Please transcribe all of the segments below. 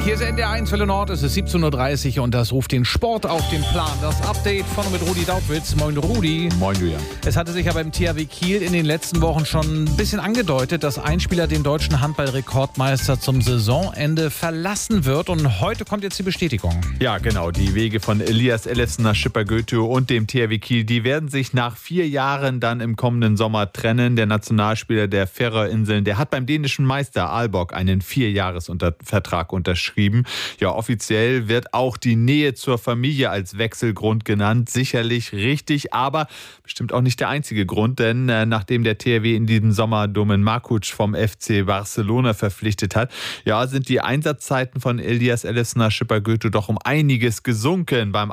Hier ist NDR 1 Welle Nord, es ist 17.30 Uhr und das ruft den Sport auf den Plan. Das Update von und mit Rudi Dautwitz. Moin Rudi. Moin Julian. Es hatte sich ja beim THW Kiel in den letzten Wochen schon ein bisschen angedeutet, dass ein Spieler den deutschen Handball-Rekordmeister zum Saisonende verlassen wird. Und heute kommt jetzt die Bestätigung. Ja, genau. Die Wege von Elias Elefsner, Schipper-Goethe und dem THW Kiel, die werden sich nach 4 Jahren dann im kommenden Sommer trennen. Der Nationalspieler der Färöerinseln, der hat beim dänischen Meister Aalborg einen 4-Jahres-Vertrag unterschrieben. Ja, offiziell wird auch die Nähe zur Familie als Wechselgrund genannt. Sicherlich richtig, aber bestimmt auch nicht der einzige Grund, denn nachdem der THW in diesem Sommer Domen Markuc vom FC Barcelona verpflichtet hat, ja, sind die Einsatzzeiten von Elias Elefsner, Schipper-Goethe doch um einiges gesunken. Beim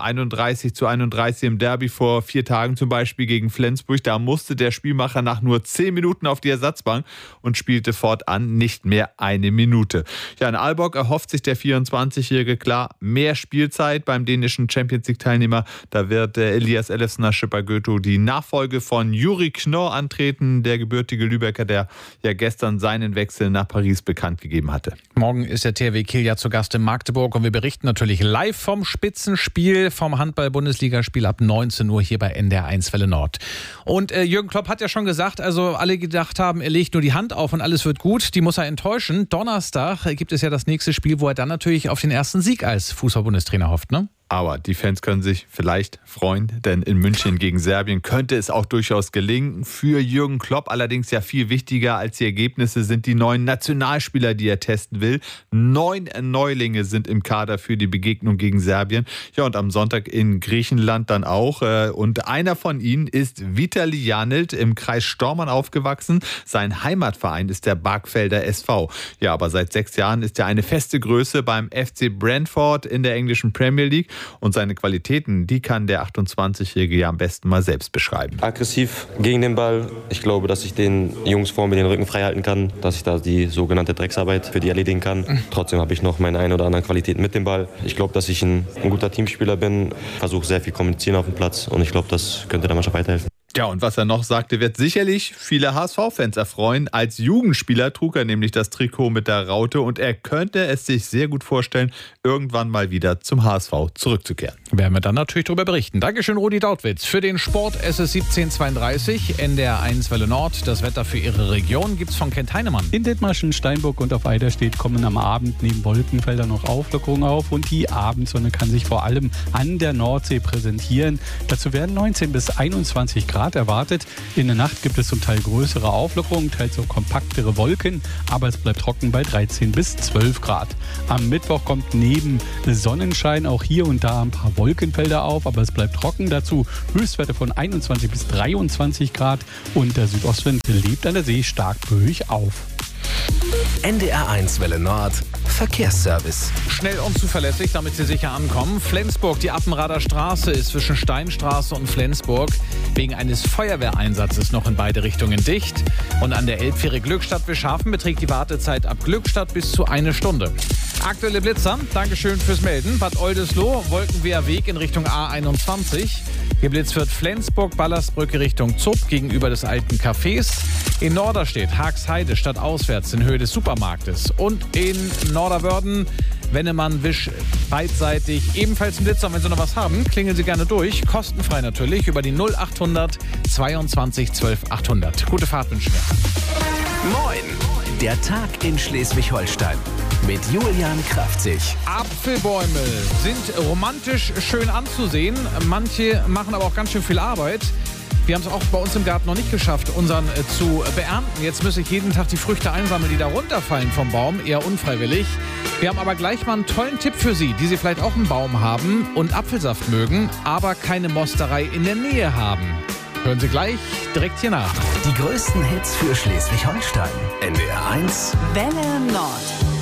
31:31 im Derby vor 4 Tagen zum Beispiel gegen Flensburg, da musste der Spielmacher nach nur 10 Minuten auf die Ersatzbank und spielte fortan nicht mehr 1 Minute. Ja, in Aalborg erhofft sich der 24-Jährige klar mehr Spielzeit beim dänischen Champions-League-Teilnehmer. Da wird Elias Elefsner, Schipper-Goethe die Nachfolge von Juri Knorr antreten, der gebürtige Lübecker, der ja gestern seinen Wechsel nach Paris bekannt gegeben hatte. Morgen ist der THW Kiel ja zu Gast in Magdeburg und wir berichten natürlich live vom Spitzenspiel, vom Handball-Bundesligaspiel ab 19 Uhr hier bei NDR 1 Welle Nord. Und Jürgen Klopp hat ja schon gesagt, also alle gedacht haben, er legt nur die Hand auf und alles wird gut, die muss er enttäuschen. Donnerstag gibt es ja das nächste Spiel, wo er dann natürlich auf den ersten Sieg als Fußball-Bundestrainer hofft, ne? Aber die Fans können sich vielleicht freuen, denn in München gegen Serbien könnte es auch durchaus gelingen. Für Jürgen Klopp allerdings ja viel wichtiger als die Ergebnisse sind die neuen Nationalspieler, die er testen will. 9 Neulinge sind im Kader für die Begegnung gegen Serbien. Ja, und am Sonntag in Griechenland dann auch. Und einer von ihnen ist Vitali Janelt, im Kreis Stormann aufgewachsen. Sein Heimatverein ist der Barkfelder SV. Ja, aber seit 6 Jahren ist er eine feste Größe beim FC Brentford in der englischen Premier League. Und seine Qualitäten, die kann der 28-Jährige ja am besten mal selbst beschreiben. Aggressiv gegen den Ball. Ich glaube, dass ich den Jungs vor mir den Rücken frei halten kann, dass ich da die sogenannte Drecksarbeit für die erledigen kann. Trotzdem habe ich noch meine ein oder anderen Qualitäten mit dem Ball. Ich glaube, dass ich ein guter Teamspieler bin, versuche sehr viel kommunizieren auf dem Platz und ich glaube, das könnte der Mannschaft weiterhelfen. Ja, und was er noch sagte, wird sicherlich viele HSV-Fans erfreuen. Als Jugendspieler trug er nämlich das Trikot mit der Raute und er könnte es sich sehr gut vorstellen, irgendwann mal wieder zum HSV zurückzukehren. Werden wir dann natürlich darüber berichten. Dankeschön, Rudi Dautwitz. Für den Sport es ist 17:32, NDR 1 Welle Nord. Das Wetter für Ihre Region gibt's von Kent Heinemann. In Dithmarschen, Steinburg und auf Eiderstedt kommen am Abend neben Wolkenfeldern noch Auflockerungen auf und die Abendsonne kann sich vor allem an der Nordsee präsentieren. Dazu werden 19 bis 21 Grad erwartet. In der Nacht gibt es zum Teil größere Auflockerungen, teils auch kompaktere Wolken, aber es bleibt trocken bei 13 bis 12 Grad. Am Mittwoch kommt neben Sonnenschein auch hier und da ein paar Wolkenfelder auf, aber es bleibt trocken. Dazu Höchstwerte von 21 bis 23 Grad und der Südostwind lebt an der See stark böig auf. NDR 1 Welle Nord Verkehrsservice. Schnell und zuverlässig, damit Sie sicher ankommen. Flensburg, die Appenrader Straße ist zwischen Steinstraße und Flensburg wegen eines Feuerwehreinsatzes noch in beide Richtungen dicht. Und an der Elbfähre Glückstadt-Wischhafen beträgt die Wartezeit ab Glückstadt bis zu 1 Stunde. Aktuelle Blitzer, Dankeschön fürs Melden. Bad Oldesloe, Wolkenweher Weg in Richtung A21. Geblitzt wird Flensburg, Ballersbrücke Richtung Zupp gegenüber des alten Cafés. In Norderstedt, Haagsheide stadtauswärts in Höhe des Supermarktes. Und in Norderwörden, Wennemann, Wisch beidseitig ebenfalls ein Blitzer. Und wenn Sie noch was haben, klingeln Sie gerne durch. Kostenfrei natürlich über die 0800 22 12 800. Gute Fahrt wünschen wir. Moin! Der Tag in Schleswig-Holstein mit Julian Kraftzig. Apfelbäume sind romantisch schön anzusehen. Manche machen aber auch ganz schön viel Arbeit. Wir haben es auch bei uns im Garten noch nicht geschafft, unseren zu beernten. Jetzt müsse ich jeden Tag die Früchte einsammeln, die da runterfallen vom Baum, eher unfreiwillig. Wir haben aber gleich mal einen tollen Tipp für Sie, die Sie vielleicht auch einen Baum haben und Apfelsaft mögen, aber keine Mosterei in der Nähe haben. Hören Sie gleich direkt hier nach. Die größten Hits für Schleswig-Holstein. NDR 1 Welle Nord.